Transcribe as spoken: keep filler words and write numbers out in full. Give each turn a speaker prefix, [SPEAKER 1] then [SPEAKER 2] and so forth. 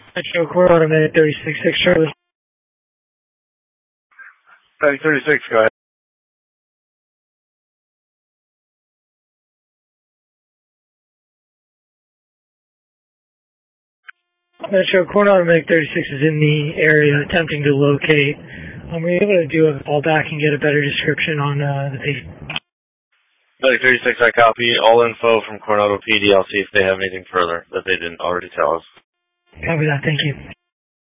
[SPEAKER 1] Metro Court, automated thirty-six six Charlie.
[SPEAKER 2] Medic thirty-six, go ahead.
[SPEAKER 1] Metro Court, automatic thirty-six is in the area attempting to locate. Um, were you able to do a call back and get a better description on uh, the patient?
[SPEAKER 2] Medic thirty-six, I copy. All info from Coronado P D. I'll see if they have anything further that they didn't already tell us.
[SPEAKER 1] Copy that, thank you.